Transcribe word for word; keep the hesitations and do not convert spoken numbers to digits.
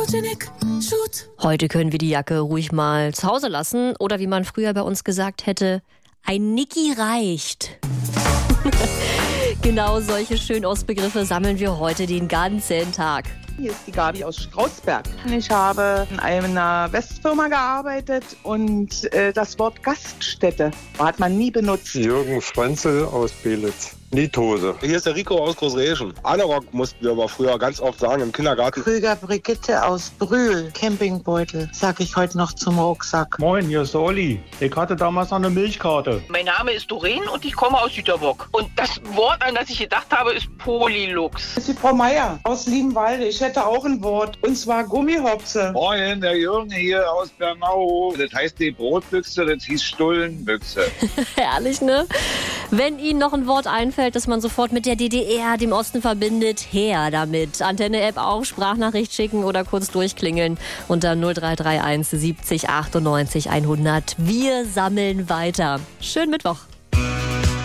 Sputnik, Shoot. Heute können wir die Jacke ruhig mal zu Hause lassen oder wie man früher bei uns gesagt hätte, ein Niki reicht. Genau solche Schönostbegriffe sammeln wir heute den ganzen Tag. Hier ist die Gabi aus Strausberg. Ich habe in einer Westfirma gearbeitet und äh, das Wort Gaststätte hat man nie benutzt. Jürgen Schwanzel aus Belitz. Niethose. Hier ist der Rico aus Großreschen. Anorak mussten wir aber früher ganz oft sagen im Kindergarten. Krüger Brigitte aus Brühl. Campingbeutel, sag ich heute noch zum Rucksack. Moin, hier ist der Olli. Ich hatte damals noch eine Milchkarte. Mein Name ist Doreen und ich komme aus Süterbock. Und das Wort, an das ich gedacht habe, ist Polylux. Das ist die Frau Meier aus Liebenwalde. Ich hätte auch ein Wort, und zwar Gummihopse. Moin, der Jürgen hier aus Bernau. Das heißt die Brotbüchse, das hieß Stullenbüchse. Herrlich, ne? Wenn Ihnen noch ein Wort einfällt, das man sofort mit der D D R, dem Osten verbindet, her damit. Antenne-App auf, Sprachnachricht schicken oder kurz durchklingeln unter null drei drei eins siebzig achtundneunzig hundert. Wir sammeln weiter. Schönen Mittwoch.